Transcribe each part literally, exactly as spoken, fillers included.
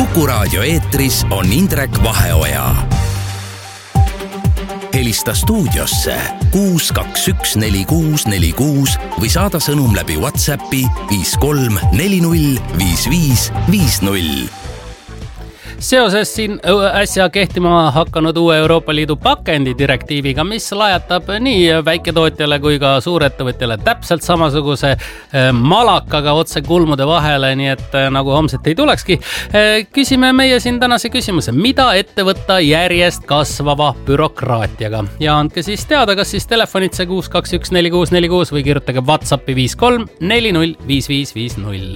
Kuku Raadio eetris on Indrek Vaheoja. Helista stuudiosse kuus kaks üks neli kuus neli kuus või saada sõnum läbi WhatsAppi viis kolm neli null viis viis viis null. Seoses siin äsja kehtima hakanud uue Euroopa Liidu pakendidirektiiviga, mis lajatab nii väiketootjale kui ka suurettevõtjale täpselt samasuguse malakaga otse kulmude vahele, nii et nagu homset ei tulekski. Küsime meie siin tänase küsimuse, mida ette võtta järjest kasvava bürokraatiaga? Ja andke siis teada, kas siis telefonitse kuus kaks üks neli kuus neli kuus või kirjutage WhatsAppi viis kolm neli null viis viis viis null.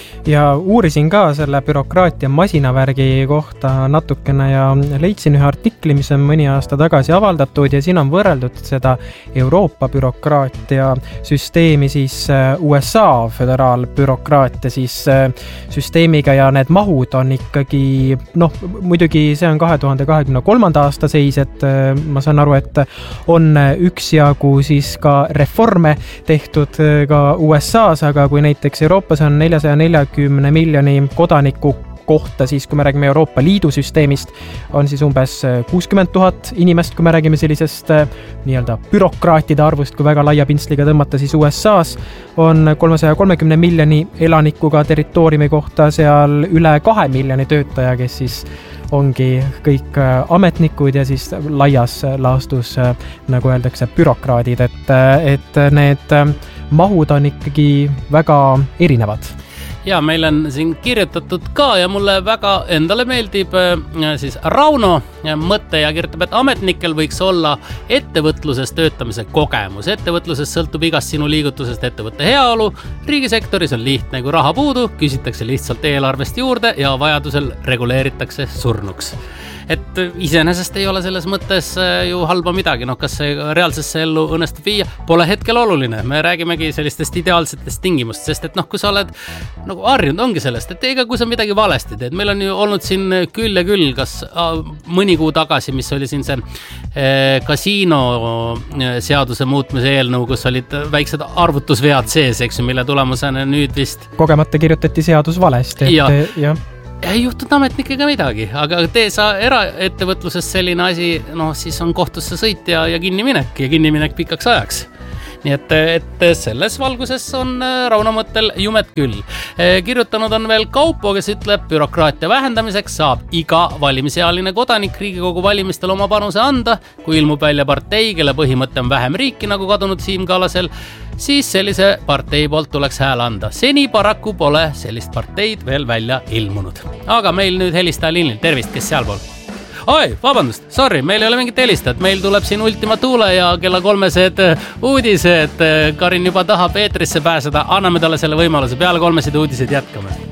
Ja uurisin ka selle bürokraatia masinavärgi kohta natukene ja leidsin ühe artikli, mis on mõni aasta tagasi avaldatud ja siin on võrreldud seda Euroopa bürokraatia süsteemi siis U S A föderaalbürokraatia siis süsteemiga ja need mahud on ikkagi, noh, muidugi see on kahe tuhande kahekümne kolmanda aasta seis, et ma saan aru, et on üksjagu siis ka reforme tehtud ka U S A-s, aga kui näiteks Euroopas on neljasada nelikümmend miljoni kodaniku kohta, siis kui me räägime Euroopa Liidu süsteemist, on siis umbes kuuskümmend tuhat inimest, kui me räägime sellisest nii-öelda bürokraatide arvust, kui väga laia pintsliga tõmmata, siis U S A-s on kolmesaja kolmekümne miljoni elanikuga territooriumi kohta seal üle kahe miljoni töötaja, kes siis ongi kõik ametnikud ja siis laias laastus, nagu öeldakse, bürokraadid, et, et need mahud on ikkagi väga erinevad. Ja meil on siin kirjutatud ka ja mulle väga endale meeldib siis Rauno mõte ja kirjutab, et ametnikel võiks olla ettevõtluses töötamise kogemus. Ettevõtluses sõltub igast sinu liigutusest ettevõtte heaolu. Riigisektoris on lihtne, kui raha puudu, küsitakse lihtsalt eelarvest juurde ja vajadusel reguleeritakse surnuks. Et iseenesest ei ole selles mõttes ju halba midagi, noh kas see reaalsesse ellu õnnestub viia, pole hetkel oluline. Me räägimegi sellistest ideaalsetest tingimust, sest et noh, kui sa oled nagu harjunud, ongi sellest, et ega kui sa midagi valesti teed, meil on ju olnud siin küll ja küll, kas mõni kuu tagasi, mis oli siin see eh, kasiino seaduse muutmise eelnõu, kus olid väiksed arvutusvead sees, eks ju, mille tulemusena nüüd vist kogemata kirjutati seadus valesti, et ja, ja. ei juhtud ametnikega midagi, aga tee sa eraettevõtluses selline asi, noh siis on kohtusse sõit ja, ja kinniminek ja kinniminek pikaks ajaks. Nii et, et selles valguses on Rauno mõttel jumet küll. Kirjutanud on veel Kaupo, kes ütleb, bürokraatia vähendamiseks saab iga valimisealine kodanik Riigikogu valimistel oma panuse anda. Kui ilmub välja partei, kelle põhimõte on vähem riiki, nagu kadunud Siim Kallasel, siis sellise partei poolt tuleks hääl anda. Seni paraku pole sellist parteid veel välja ilmunud. Aga meil nüüd helistaja liinil. Tervist, kes sealpool? Oi, vabandust, sorry, meil ei ole mingit helistajat, meil tuleb siin Ultima Thule ja kella kolmesed uudised. Karin juba tahab eetrisse pääseda, anname talle selle võimaluse, peale kolmesed uudised jätkame.